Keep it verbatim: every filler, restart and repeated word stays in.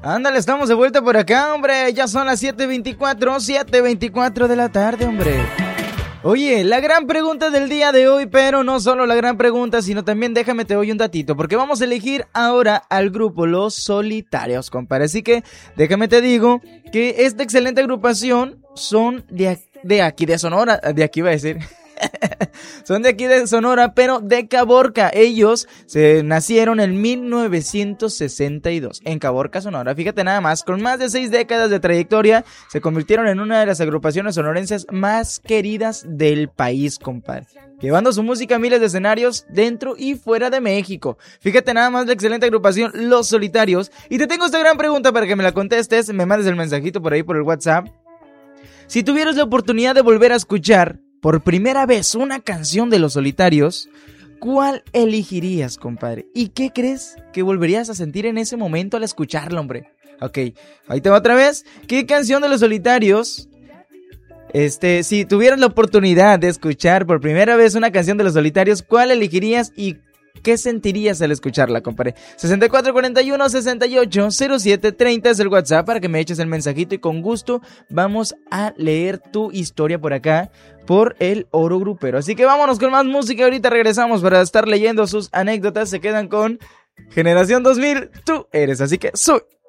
Ándale, estamos de vuelta por acá, hombre. Ya son las siete veinticuatro, siete veinticuatro de la tarde, hombre. Oye, la gran pregunta del día de hoy, pero no solo la gran pregunta, sino también déjame te doy un datito, porque vamos a elegir ahora al grupo Los Solitarios, compadre. Así que déjame te digo que esta excelente agrupación son de, de aquí, de Sonora, de aquí iba a decir... Son de aquí de Sonora, pero de Caborca. Ellos se nacieron en mil novecientos sesenta y dos en Caborca, Sonora. Fíjate nada más, con más de seis décadas de trayectoria, se convirtieron en una de las agrupaciones sonorenses más queridas del país, compadre. Llevando su música a miles de escenarios dentro y fuera de México. Fíjate nada más la excelente agrupación Los Solitarios. Y te tengo esta gran pregunta para que me la contestes. Me mandes el mensajito por ahí por el WhatsApp. Si tuvieras la oportunidad de volver a escuchar por primera vez una canción de Los Solitarios, ¿cuál elegirías, compadre? ¿Y qué crees que volverías a sentir en ese momento al escucharla, hombre? Ok, ahí te va otra vez. ¿Qué canción de Los Solitarios? Este, si tuvieras la oportunidad de escuchar por primera vez una canción de Los Solitarios, ¿cuál elegirías y qué sentirías al escucharla, compadre? sesenta y cuatro cuarenta y uno, sesenta y ocho, cero siete treinta es el WhatsApp para que me eches el mensajito y con gusto vamos a leer tu historia por acá, por el Oro Grupero. Así que vámonos con más música. Ahorita regresamos para estar leyendo sus anécdotas. Se quedan con Generación dos mil. Tú eres, así que soy.